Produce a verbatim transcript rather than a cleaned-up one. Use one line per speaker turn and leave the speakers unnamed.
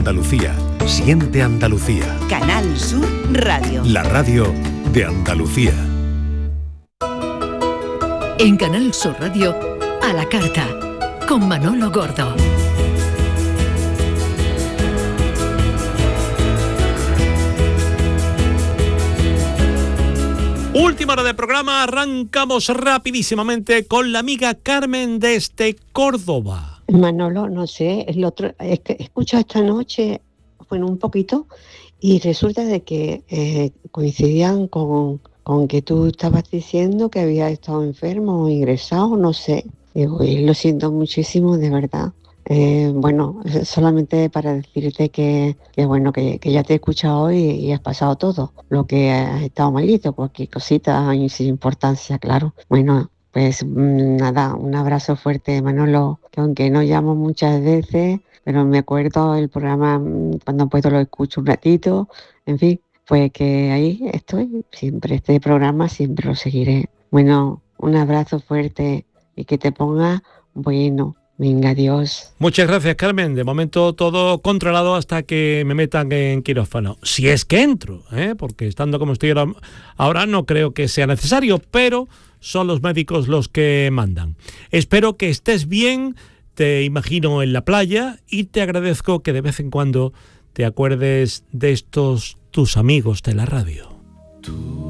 Andalucía. Siente Andalucía.
Canal Sur Radio.
La radio de Andalucía.
En Canal Sur Radio, a la carta, con Manolo Gordo.
Última hora de programa, arrancamos rapidísimamente con la amiga Carmen desde Córdoba.
Manolo, no sé, el otro, es que he escuchado esta noche, bueno, un poquito, y resulta de que eh, coincidían con, con que tú estabas diciendo que había estado enfermo o ingresado, no sé. Digo, y lo siento muchísimo, de verdad. Eh, bueno, solamente para decirte que, que bueno, que, que ya te he escuchado hoy y, y has pasado todo. Lo que has estado malito, cualquier cosita sin importancia, claro. Bueno, pues nada, un abrazo fuerte, Manolo, que aunque no llamo muchas veces, pero me acuerdo el programa, cuando puedo lo escucho un ratito, en fin, pues que ahí estoy, siempre este programa, siempre lo seguiré. Bueno, un abrazo fuerte y que te ponga bueno. Venga, adiós.
Muchas gracias, Carmen. De momento todo controlado hasta que me metan en quirófano. Si es que entro, ¿eh? Porque estando como estoy ahora, ahora no creo que sea necesario, pero son los médicos los que mandan. Espero que estés bien, te imagino en la playa, y te agradezco que de vez en cuando te acuerdes de estos tus amigos de la radio. Tú